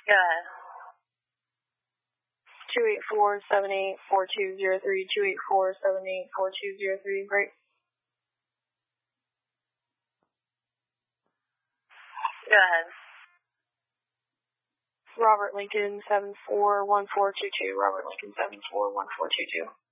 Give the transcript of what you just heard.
Go ahead. 284-784203, 284-784203, break. Go ahead. Robert Lincoln 741422, Robert Lincoln 741422.